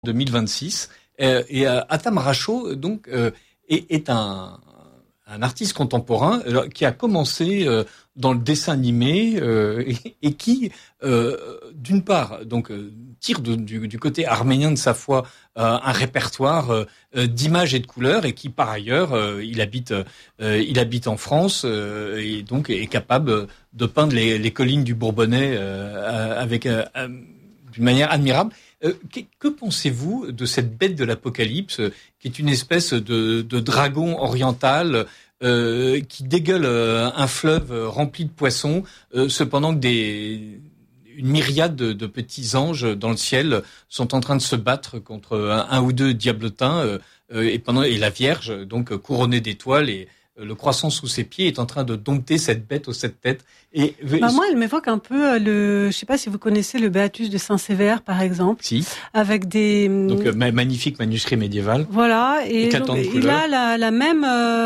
2026. Et Atam Racho donc est un artiste contemporain qui a commencé dans le dessin animé et qui d'une part donc tire du côté arménien de sa foi un répertoire d'images et de couleurs, et qui par ailleurs il habite en France et donc est capable de peindre les collines du Bourbonnais avec d'une manière admirable. Que pensez-vous de cette bête de l'Apocalypse, qui est une espèce de dragon oriental qui dégueule un fleuve rempli de poissons, cependant que une myriade de petits anges dans le ciel sont en train de se battre contre un ou deux diablotins, et la Vierge, donc couronnée d'étoiles, et le croissant sous ses pieds est en train de dompter cette bête aux 7 têtes. Et moi, elle m'évoque un peu je sais pas si vous connaissez le Béatus de Saint-Sévère, par exemple. Si. Avec des magnifique manuscrit médiéval. Voilà, et donc, il a la même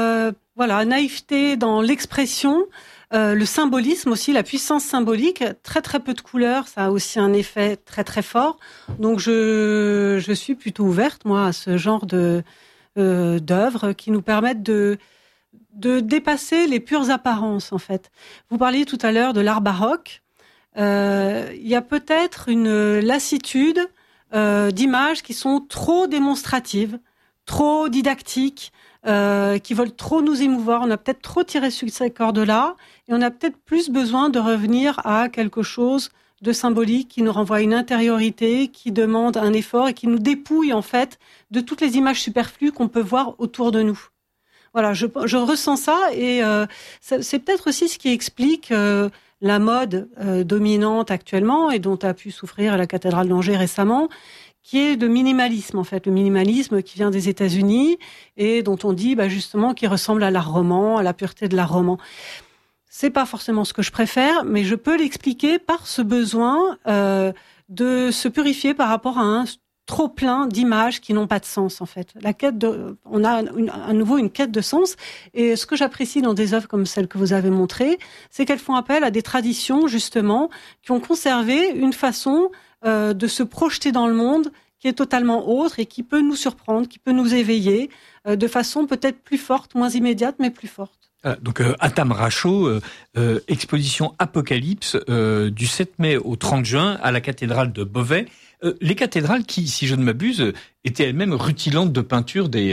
naïveté dans l'expression, le symbolisme aussi, la puissance symbolique. Très très peu de couleurs, ça a aussi un effet très très fort. Donc je suis plutôt ouverte, moi, à ce genre d'œuvres qui nous permettent de dépasser les pures apparences, en fait. Vous parliez tout à l'heure de l'art baroque. Il y a peut-être une lassitude d'images qui sont trop démonstratives, trop didactiques, qui veulent trop nous émouvoir. On a peut-être trop tiré sur ces cordes-là, et on a peut-être plus besoin de revenir à quelque chose de symbolique qui nous renvoie à une intériorité, qui demande un effort et qui nous dépouille, en fait, de toutes les images superflues qu'on peut voir autour de nous. Voilà, je ressens ça, et c'est peut-être aussi ce qui explique la mode dominante actuellement, et dont a pu souffrir la cathédrale d'Angers récemment, qui est de minimalisme, en fait. Le minimalisme qui vient des États-Unis et dont on dit justement qu'il ressemble à l'art roman, à la pureté de l'art roman. C'est pas forcément ce que je préfère, mais je peux l'expliquer par ce besoin de se purifier par rapport à un trop plein d'images qui n'ont pas de sens, en fait. On a à nouveau une quête de sens, et ce que j'apprécie dans des œuvres comme celle que vous avez montrée, c'est qu'elles font appel à des traditions, justement, qui ont conservé une façon de se projeter dans le monde qui est totalement autre et qui peut nous surprendre, qui peut nous éveiller de façon peut-être plus forte, moins immédiate, mais plus forte. Donc Atam Racho, exposition Apocalypse du 7 mai au 30 juin à la cathédrale de Beauvais. Les cathédrales qui, si je ne m'abuse, étaient elles-mêmes rutilantes de peinture du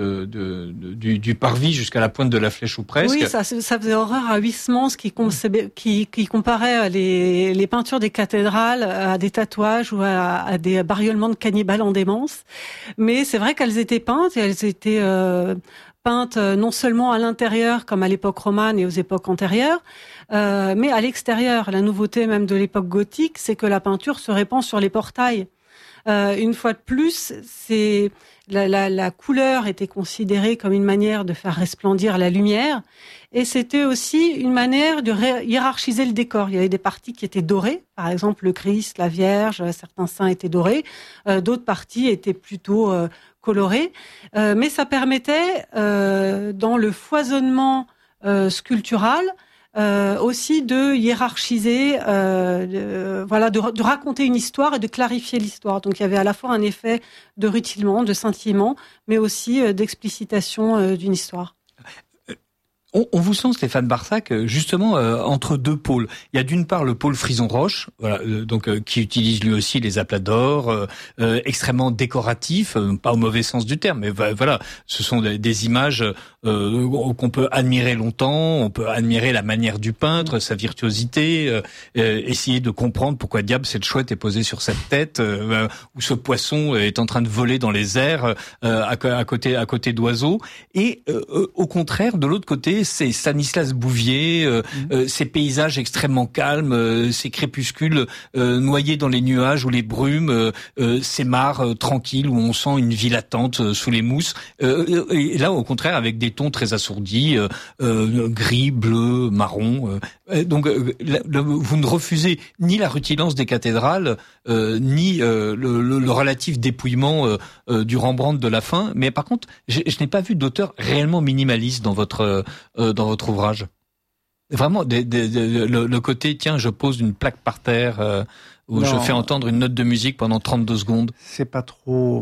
parvis jusqu'à la pointe de la flèche ou presque. Oui, ça faisait horreur à Huysmans qui comparait les peintures des cathédrales à des tatouages ou à des bariollements de cannibales en démence. Mais c'est vrai qu'elles étaient peintes, et elles étaient peintes non seulement à l'intérieur comme à l'époque romane et aux époques antérieures, mais à l'extérieur. La nouveauté même de l'époque gothique, c'est que la peinture se répand sur les portails. Une fois de plus, la couleur était considérée comme une manière de faire resplendir la lumière, et c'était aussi une manière de hiérarchiser le décor. Il y avait des parties qui étaient dorées, par exemple le Christ, la Vierge, certains saints étaient dorés, d'autres parties étaient plutôt colorées, mais ça permettait, dans le foisonnement sculptural, aussi de hiérarchiser, de raconter une histoire et de clarifier l'histoire. Donc il y avait à la fois un effet de rutilement, de scintillement, mais aussi d'explicitation d'une histoire. On vous sent, Stéphane Barsac, justement entre deux pôles. Il y a d'une part le pôle Frison-Roche, qui utilise lui aussi les aplats d'or, extrêmement décoratifs, pas au mauvais sens du terme, mais voilà, ce sont des images qu'on peut admirer longtemps. On peut admirer la manière du peintre, sa virtuosité, essayer de comprendre pourquoi diable cette chouette est posée sur cette tête, ou ce poisson est en train de voler dans les airs à côté d'oiseaux. Et au contraire, de l'autre côté, c'est Stanislas Bouvier, ces paysages extrêmement calmes, ces crépuscules noyés dans les nuages ou les brumes, ces mares tranquilles où on sent une vie latente sous les mousses. Et là, au contraire, avec des tons très assourdis, gris, bleu, marron. Donc, vous ne refusez ni la rutilance des cathédrales, ni le relatif dépouillement du Rembrandt de la fin. Mais par contre, je n'ai pas vu d'auteur réellement minimaliste dans votre ouvrage. Vraiment, le côté, tiens, je pose une plaque par terre, où je fais entendre une note de musique pendant 32 secondes. C'est pas trop